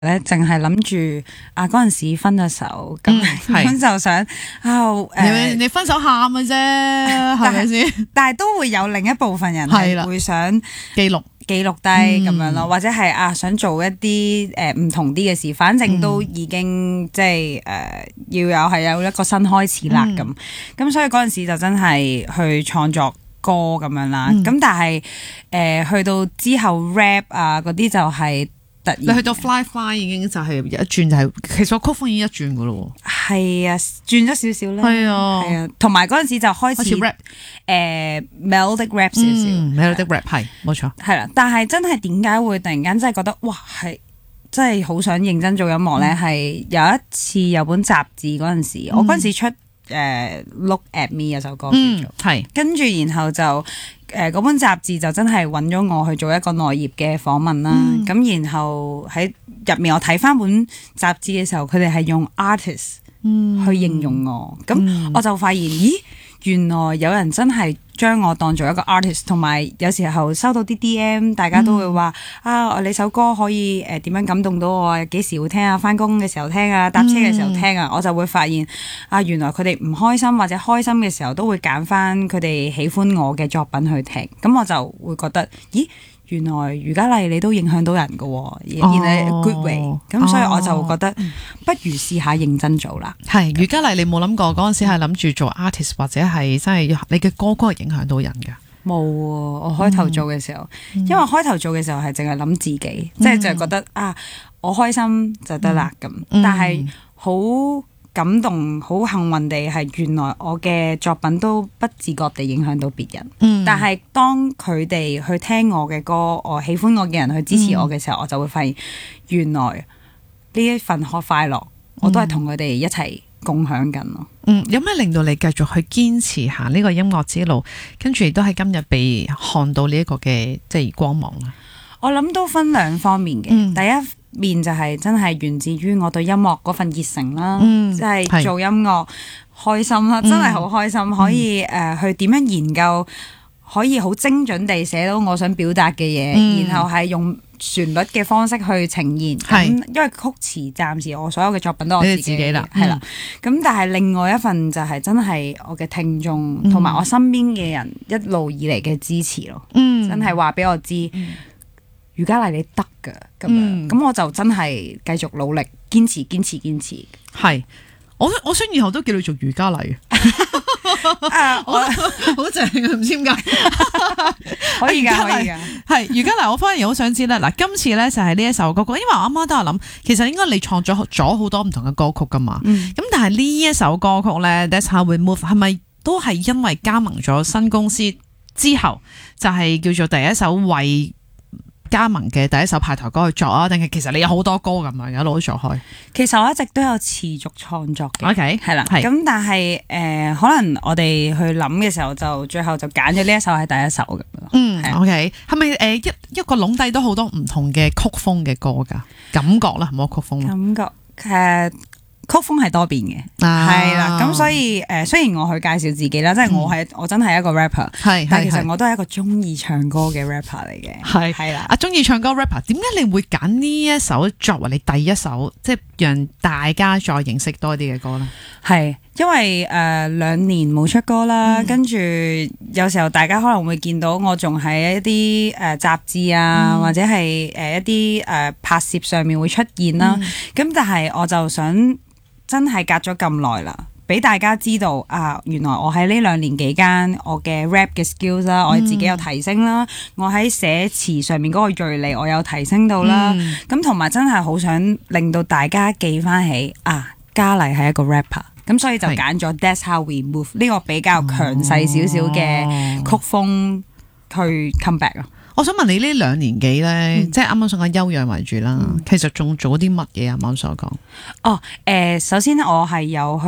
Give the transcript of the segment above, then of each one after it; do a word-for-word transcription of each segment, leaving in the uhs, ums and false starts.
咧，淨係諗住啊嗰陣時分咗手，咁咁就想啊誒， 你分手喊嘅啫，係咪先？ 但係都會有另一部分人係會想記錄記錄低咁樣咯，或者係啊想做一啲誒唔同啲嘅事，反正都已經即係誒要有係有一個新開始啦咁，咁、嗯、所以嗰陣時就真係去創作歌咁樣啦，咁、嗯、但係誒、呃、去到之後 rap 啊嗰啲就係、是。 你去到 Fly Fly 已經就係一轉就係、是，其實個曲風已經一轉噶咯喎。 係啊，轉咗少少啦。 係啊，係啊，同埋嗰陣時就開始 rap，誒、 呃、melodic rap 少少、 嗯、melodic rap 係冇錯。 係啦、啊，但係真係點解會突然間真係覺得哇係真係好想認真做音樂咧？係、嗯、有一次有本雜誌嗰陣時，嗯、我嗰陣時出誒、呃、Look at Me 有首歌叫做係，跟住然後就。誒嗰本雜誌就真係揾咗我去做一個內頁嘅訪問啦，咁、嗯、然後喺入面我睇翻本雜誌嘅時候，佢哋係用 artist 去形容我，咁、嗯、我就發現，咦，原來有人真係將我當做一個 artist， 同埋有，有時候收到啲 D M， 大家都會話、嗯、啊，你首歌可以誒點樣感動到我，幾時會聽啊？翻工嘅時候聽啊，搭車嘅時候聽啊，嗯、我就會發現啊，原來佢哋唔開心或者開心嘅時候都會揀翻佢哋喜歡我嘅作品去聽，咁我就會覺得，咦，原來余嘉麗你都影響到人㗎喎，原來 good way，咁、哦、所以我就覺得、哦、不如試下認真做啦。 係余嘉麗，你冇諗過嗰陣時係諗住做 artist 或者係真係你嘅歌歌係影響到人㗎？ 冇喎，我開頭做嘅時候，嗯、因為開頭做嘅時候係淨係諗自己，即係就係覺得啊，我開心就得啦咁。嗯、但係好感動、好幸運地係原來我嘅作品都不自覺地影響到別人。嗯、但係當佢哋去聽我嘅歌，我喜歡我嘅人去支持我嘅時候，嗯、我就會發現原來呢一份快樂，我都係同佢哋一齊共享緊咯。 嗯，有咩令到你繼續去堅持行呢個音樂之路，跟住亦都喺今日被看到呢一個嘅即係光芒啊？ 我諗都分兩方面嘅，嗯、第一面就係真係源自於我對音樂嗰份熱誠啦，即係、嗯、做音樂開心啦，真係好開心，嗯、可以誒、呃、去點樣研究，可以好精準地寫到我想表達嘅嘢，嗯、然後係用旋律嘅方式去呈現，咁因為曲詞暫時我所有嘅作品都係我自己啦，係啦。咁但係另外一份就係真係我嘅聽眾同埋我身邊嘅人一路以嚟嘅支持咯，嗯、真係話俾我知，余嘉麗你得㗎咁樣，咁、嗯、我就真係繼續努力，堅持堅持堅持。 係，我我想以後都叫你做余嘉麗。 啊！我好正啊，唔知點解可以噶，可以噶。 係余嘉麗，我反而好想知咧。嗱，今次咧就係呢一首歌曲，因為我啱啱都有諗，其實應該你創作咗好多唔同嘅歌曲噶嘛。咁、嗯、但係呢一首歌曲咧 ，That's How We Move， 係咪都係因為加盟咗新公司之後，就係、是、叫做第一首為加盟嘅第一首派台歌去作啊？定係其實你有好多歌咁樣一路都做開？ 其實我一直都有持續創作嘅。OK， 係啦，咁是但係誒、呃，可能我哋去諗嘅時候，就最後就揀咗呢一首係第一首咁咯。 嗯的，OK，係咪誒一一個籠底都好多唔同嘅曲風嘅歌噶？感覺啦，冇曲風。感覺誒。呃曲風係多變嘅，係啦、啊，咁所以誒、呃，雖然我去介紹自己啦，即係、嗯、我係我真係一個 rapper，係，但係其實我都係一個中意唱歌嘅 rapper 嚟嘅，係係啦，啊中意唱歌 rapper， 點解你會揀呢一首作為你第一首，即係讓大家再認識多啲嘅歌咧？ 係因為誒兩、呃、年冇出歌啦，嗯、跟住有時候大家可能會見到我仲喺一啲誒雜誌啊，嗯、或者係誒一啲誒、呃、拍攝上面會出現啦，咁、嗯、但係我就想。真係隔咗咁耐啦，俾大家知道啊！原來我喺呢兩年幾間，我嘅 rap 嘅 skills 啦，我自己有提升啦。嗯、我喺寫詞上面嗰個銳利，我有提升到啦。咁同埋真係好想令到大家記翻起啊，嘉麗係一個 rapper。咁所以就揀咗 That's How We Move 呢個比較強勢少少嘅曲風去 come back 咯。 我想問你呢兩年幾咧，嗯、即係啱啱想講休養為主啦，嗯、其實仲做啲乜嘢啊？啱啱所講。 哦，誒、呃，首先我係有去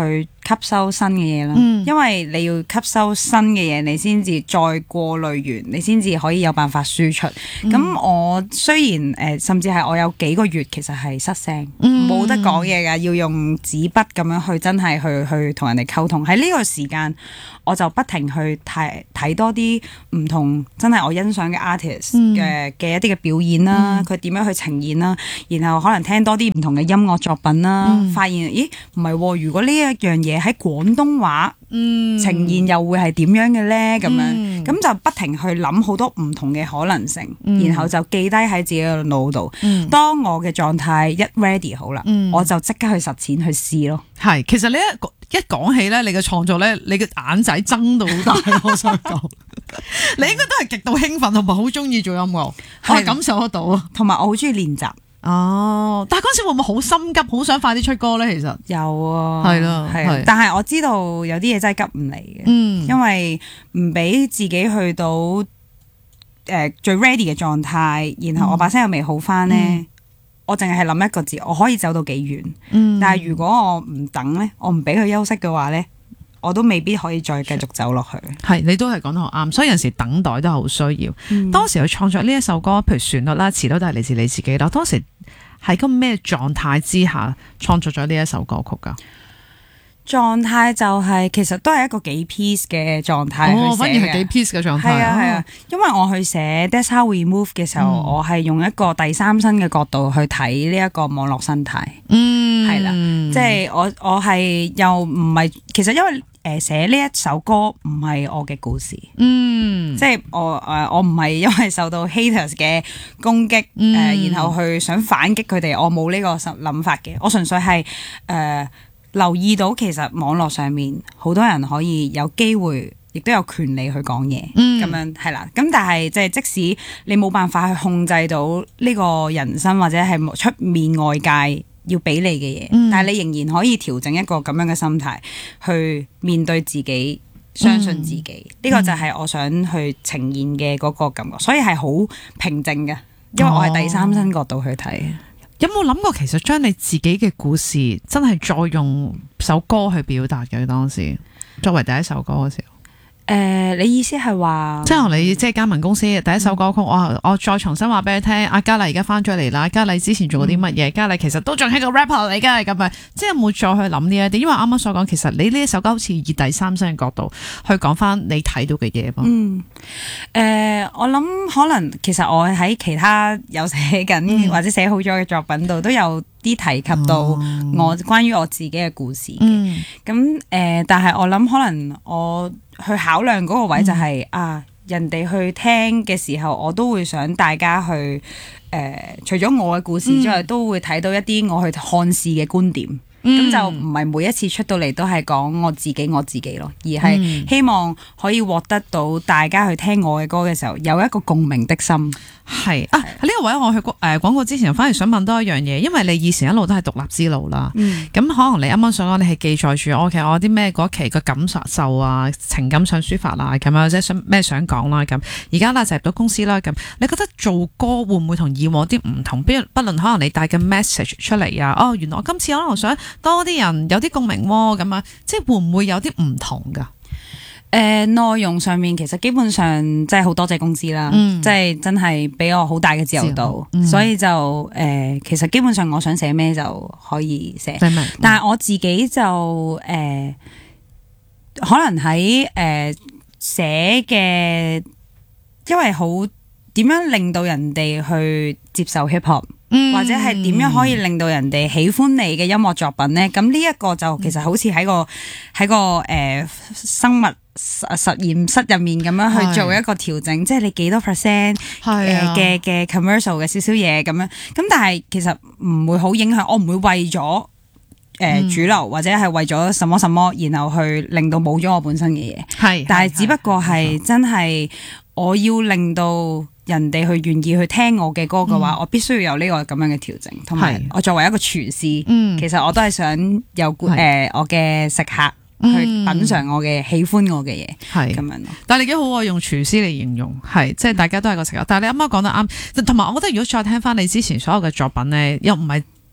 吸收新嘅嘢啦， 嗯因為你要吸收新嘅嘢，你先至再過濾完，你先至可以有辦法輸出。咁、 嗯我雖然誒、呃，甚至係我有幾個月其實係失聲， 嗯冇、得講嘢㗎，要用紙筆咁樣去真係去去同人哋溝通。喺呢個時間，我就不停去睇睇多啲唔同真係我欣賞嘅 artist 嘅嘅一啲嘅表演啦，佢點、樣去呈現啦，然後可能聽多啲唔同嘅音樂作品啦， 嗯發現咦唔係喎，如果呢一樣嘢喺廣東話嗯呈現又會係點樣嘅咧？咁樣嗯咁就不停去諗好多唔同嘅可能性， 嗯然後就記低喺自己嘅腦度。 嗯當我嘅狀態一 ready 好啦， 嗯我就即刻去實踐去試咯。 係，其實你一一講起咧，你嘅創作咧，你嘅眼仔睜到好大，我想講，你應該都係極度興奮同埋好中意做音樂，我係感受得到啊。 同埋我好中意練習。 哦，但係嗰陣時會唔會好心急，好想快啲出歌咧？其實有啊， 係咯係啊係但係我知道有啲嘢真係急唔嚟嘅， 嗯因為唔俾自己去到誒、呃最 ready 嘅狀態，然後我把聲又未好翻咧。 嗯我淨係諗一個字，我可以走到幾遠。 嗯但係如果我唔等咧，我唔俾佢休息嘅話咧，我都未必可以再繼續走落去。 係你都係講得好啱，所以有陣時等待都係好需要。 嗯當時去創作呢一首歌，譬如旋律啦、詞都都係嚟自你自己啦。當時喺個咩狀態之下創作咗呢一首歌曲㗎？ 狀態就係、其實都係一個幾 peace 嘅狀態哦， 去寫嘅。 反而係幾 peace 嘅狀態。 係啊係啊，因為我去寫 That's How We Move 嘅時候， 嗯我係用一個第三身嘅角度去睇呢一個網絡生態。 嗯， 係啦即係我我係又唔係，其實因為誒寫呢一首歌唔係我嘅故事， 嗯， 即係我誒我唔係因為受到 haters 嘅攻擊誒、 嗯呃然後去想反擊佢哋，我冇呢個諗法嘅，我純粹係誒、呃留意到其實網絡上面好多人可以有機會，亦都有權利去講嘢，咁、 嗯樣係啦。咁但係即係即使你冇辦法去控制到呢個人生或者係出面外界要俾你嘅嘢， 嗯但係你仍然可以調整一個咁樣嘅心態去面對自己，相信自己。呢、個就係我想去呈現嘅嗰個感覺，所以係好平靜嘅，因為我係第三身角度去睇。 有冇諗過其實將你自己嘅故事真係再用首歌去表達嘅？當時作為第一首歌嘅時候。 誒、呃你意思係話， 即係你即係加盟公司第一首歌曲，我我再重新話俾你聽，阿嘉麗而家翻咗嚟啦，嘉麗之前做過啲乜嘢？嘉麗其實都仲係個 rapper 嚟嘅，咁啊，即係有冇再去諗呢一啲？因為啱啱所講，其實你呢一首歌好似以第三身嘅角度去講翻你睇到嘅嘢噃。 嗯，誒、我諗可能其實我喺其他有寫緊、 嗯或者寫好咗嘅作品度都有啲提及到我關於我自己嘅故事嘅。 嗯咁誒、但係我諗可能我去考量嗰個位就係、啊，人哋去聽嘅時候，我都會想大家去誒、除咗我嘅故事之外，都會睇到一啲我去看事嘅觀點。咁、 嗯就唔係每一次出到嚟都係講我自己我自己咯，而嗯係希望可以獲得到大家去聽我嘅歌嘅時候有一個共鳴的心。 係啊，呢、個位我去誒廣告之前，反而想問多一樣嘢，因為你以前一路都係獨立之路啦。 嗯咁可能你啱啱想講，你係記載住我其實我啲咩嗰期嘅感受啊、情感想抒發啊咁樣，或者想咩想講啦咁。而家啦就入到公司啦咁，你覺得做歌會唔會同以往啲唔同？不不論可能你帶嘅 message 出嚟啊，哦原來我今次可能想多啲人有啲共鳴喎咁啊，即係會唔會有啲唔同㗎？ 誒、內容上面其實基本上即係好多謝公司啦， 嗯即係真係俾我好大嘅自由自由度， 嗯所以就誒、其實基本上我想寫咩就可以寫。 明明但係我自己就誒、可能喺誒、寫嘅，因為好點樣令到人哋去接受 hip hop，、 嗯或者係點樣可以令到人哋喜歡你嘅音樂作品咧？咁呢一個就其實好似喺個喺個誒、呃生物實實驗室入面咁樣去做一個調整，即係你幾多 percent 係啊嘅嘅 commercial 嘅少少嘢咁樣。咁但係其實唔會好影響，我唔會為咗誒、呃嗯主流或者係為咗什麼什麼，然後去令到冇咗我本身嘅嘢。 係， 但係只不過係真係我要令到人哋去願意去聽我嘅歌嘅話， 嗯我必須要有呢個咁樣嘅調整，同埋係我作為一個廚師， 嗯其實我都係想有誒、 係呃我嘅食客去嗯品嚐我嘅喜歡我嘅嘢係咁樣咯。 但係你幾好啊，用廚師嚟形容，係即係大家都係個食客。但係你啱啱講得啱，同埋我覺得如果再聽翻你之前所有嘅作品咧，又唔係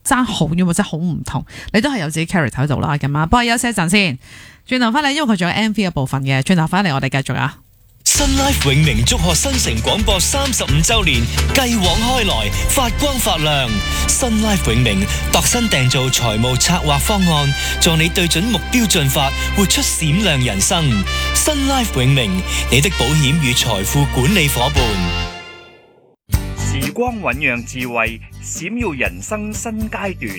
爭好遠或者好唔同，你都係有自己 character 喺度啦咁啊。幫我休息一陣先，轉頭翻嚟，因為佢仲有 M V 嘅部分嘅，轉頭翻嚟我哋繼續啊。 Sun Life 永明祝賀新城廣播三十五週年，繼往開來，發光發亮。Sun Life 永明度身訂造財務策劃方案，助你對準目標進發，活出閃亮人生。Sun Life 永明，你的保險與財富管理夥伴。 時光醞釀智慧，閃耀人生新階段。